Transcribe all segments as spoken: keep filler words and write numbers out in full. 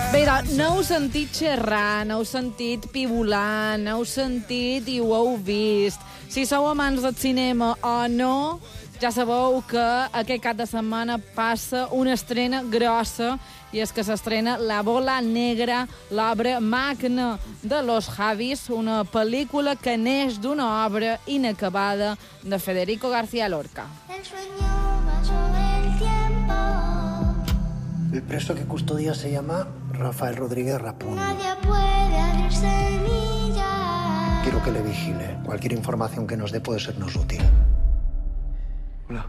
Bé, doncs, n'heu sentit xerrar, n'heu sentit pivolar, n'heu sentit i ho heu vist. Si sou amants del cinema o no, ja sabeu que aquest cap de setmana passa una estrena grossa, i és que s'estrena La bola negra, l'obra magna de Los Javis, una pel·lícula que neix d'una obra inacabada de Federico García Lorca. El sueño pasó el tiempo. El preso que custodia se llama Rafael Rodríguez Rapún. Nadie puede abrir semillas. Quiero que le vigile. Cualquier información que nos dé puede sernos útil. Hola.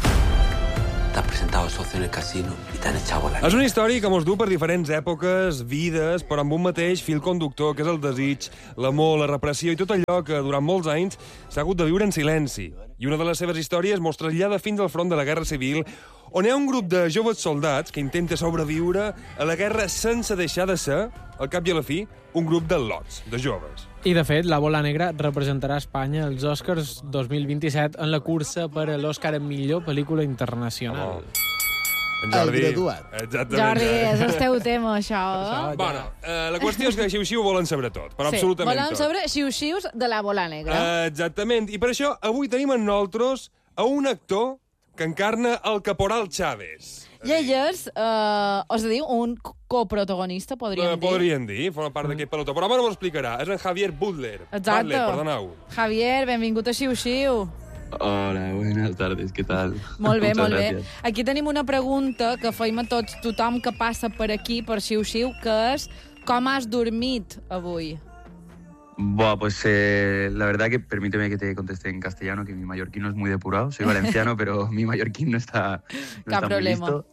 Te has presentado socio en el casino y te han echado a la... És una història que mos du per diferents èpoques, vides, però amb un mateix fil conductor, que és el desig, l'amor, la repressió i tot allò que durant molts anys s'ha hagut de viure en silenci. I una de les seves històries mos trasllada fins al front de la Guerra Civil, on hi ha un grup de joves soldats que intenta sobreviure a la guerra sense deixar de ser, al cap i a la fi, un grup de lots, de joves. I, de fet, La bola negra representarà Espanya als Oscars dos mil vint-i-set en la cursa per a l'Oscar en millor pel·lícula internacional. Oh. En Jordi... El graduat. Exactament. Jordi, és el teu tema, això. Això, ja. Bueno, eh, la qüestió és que xiu-xiu volen saber tot, però Sí, absolutament volem tot. saber xiu-xius de La bola negra. Eh, exactament, i per això avui tenim en nosaltres a un actor que encarna el caporal Chávez. I ell és, eh, és a dir, un coprotagonista, podríem Eh, dir. podríem dir, forma part d'aquest pelotó. Però ara m'ho explicarà. És en Javier Butler. Exacte. Butler, perdoneu. Javier, benvingut a Xiu-Xiu. Hola, buenas tardes, ¿qué tal? Molt bé, Muchas molt bé. gracias. Aquí tenim una pregunta que feim a tots, tothom que passa per aquí, per Xiu-Xiu, que és com has dormit avui? Buah, pues eh, la verdad que permíteme que te conteste en castellano, que mi mallorquín no es muy depurado. Soy valenciano, pero mi mallorquín no está, no Cap está muy problema. listo.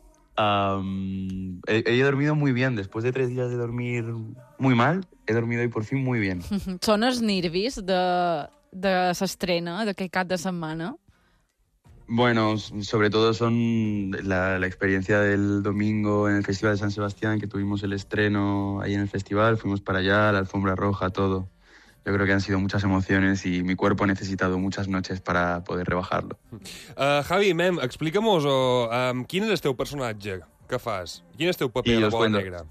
Um, he, he dormido muy bien. Después de tres días de dormir muy mal, he dormido hoy por fin muy bien. Són els nervis de, de l'estrena d'aquest cap de setmana? Bueno, sobre todo son la, la experiencia del domingo en el Festival de San Sebastián, que tuvimos el estreno ahí en el festival, fuimos para allá, la alfombra roja, todo. Yo creo que han sido muchas emociones y mi cuerpo ha necesitado muchas noches para poder rebajarlo. Uh, Javi, mem, explica'm-nos um, quin és el teu personatge que fas? Quin és el teu paper Y a La os bola cuento. negra?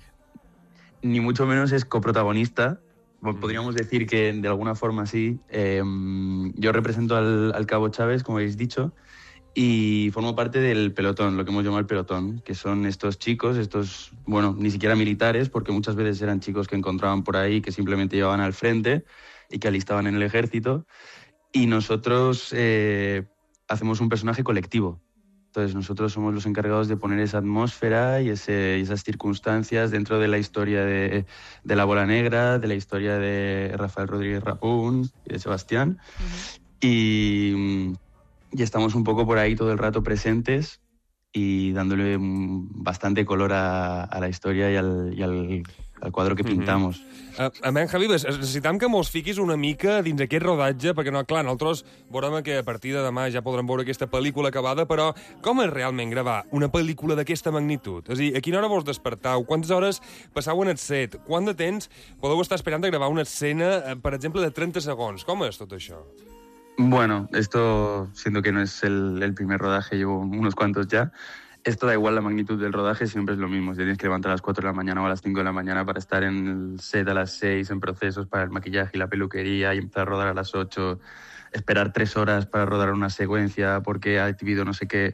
Ni mucho menos es coprotagonista. Podríamos decir que de alguna forma sí. Eh, yo represento al, al cabo Chávez, como habéis dicho, y formo parte del pelotón, lo que hemos llamado el pelotón, que son estos chicos, estos, bueno, ni siquiera militares, porque muchas veces eran chicos que encontraban por ahí, que simplemente llevaban al frente y que alistaban en el ejército. Y nosotros eh, hacemos un personaje colectivo. Entonces nosotros somos los encargados de poner esa atmósfera y, ese, y esas circunstancias dentro de la historia de, de La bola negra, de la historia de Rafael Rodríguez Rapún y de Sebastián. Uh-huh. Y, y estamos un poco por ahí todo el rato presentes y dándole bastante color a, a la historia y al, y al, al quadre que pintamos. Mm-hmm. Uh, a mi, Javi, necessitam que mos fiquis una mica dins aquest rodatge, perquè, no, clar, nosaltres veurem que a partir de demà ja podrem veure aquesta pel·lícula acabada, però com és realment gravar una pel·lícula d'aquesta magnitud? És a dir, a quina hora vos despertau? Quantes hores passau en el set? Quant de temps podeu estar esperant de gravar una escena, per exemple, de trenta segons? Com és tot això? Bueno, esto, siendo que no es el, el primer rodaje, llevo unos cuantos ya, esto da igual la magnitud del rodaje, siempre es lo mismo. Te tienes que levantar a las cuatro de la mañana o a las cinco de la mañana para estar en el set a las seis, en procesos para el maquillaje y la peluquería, y empezar a rodar a las ocho, esperar tres horas para rodar una secuencia porque ha habido no sé qué.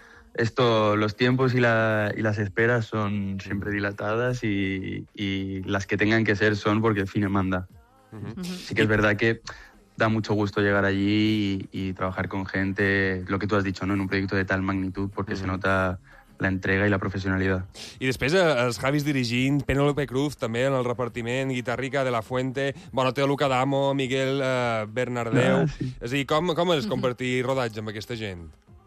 Esto, los tiempos y, la, y las esperas son siempre dilatadas y, y las que tengan que ser son porque el cine manda. Uh-huh. Sí que es verdad que da mucho gusto llegar allí y, y trabajar con gente, lo que tú has dicho, ¿no? En un proyecto de tal magnitud, porque uh-huh. se nota la entrega i la professionalitat. I després els Javis dirigint, Penélope Cruz també en el repartiment, Guitarrica de la Fuente, bueno, Teo Luca D'Amo, Miguel eh, Bernardeu... Ah, sí. És a dir, com, com és compartir rodatge amb aquesta gent?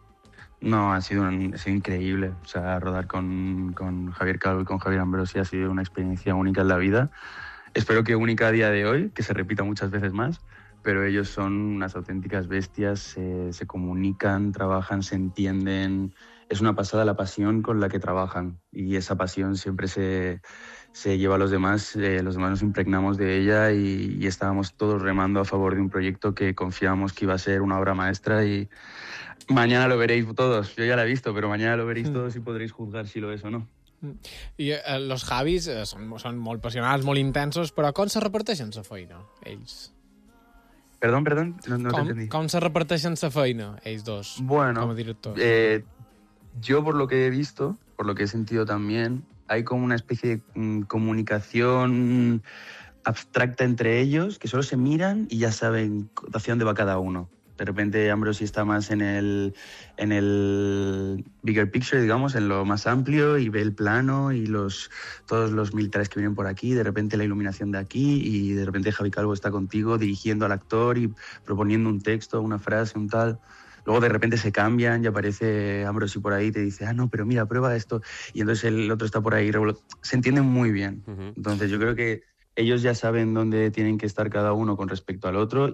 No, ha sido, un, ha sido increíble. O sea, rodar con, con Javier Calvo y con Javier Ambrosi ha sido una experiencia única en la vida. Espero que única a día de hoy, que se repita muchas veces más, pero ellos son unas auténticas bestias, se, se comunican, trabajan, se entienden. Es una pasada la pasión con la que trabajan y esa pasión siempre se, se lleva a los demás, eh, los demás nos impregnamos de ella y, y estábamos todos remando a favor de un proyecto que confiábamos que iba a ser una obra maestra y mañana lo veréis todos. Yo ya la he visto, pero mañana lo veréis todos y podréis juzgar si lo es o no. I eh, los Javis eh, són, són molt passionals, molt intensos, però com se reparteixen la feina, ells? Perdón, perdón, no, no te Com, entendí. com se reparteixen la feina, ells dos, Bueno, como directors? eh, yo por lo que he visto, por lo que he sentido también, hay como una especie de mm, comunicación abstracta entre ellos, que solo se miran y ya saben hacia dónde va cada uno. De repente Ambrosi está más en el, en el bigger picture, digamos, en lo más amplio, y ve el plano y los, todos los militares que vienen por aquí, de repente la iluminación de aquí, y de repente Javi Calvo está contigo dirigiendo al actor y proponiendo un texto, una frase, un tal. Luego de repente se cambian y aparece Ambrosi por ahí y te dice, ah, no, pero mira, prueba esto. Y entonces el otro está por ahí. Se entienden muy bien. Uh-huh. Entonces yo creo que ellos ya saben dónde tienen que estar cada uno con respecto al otro,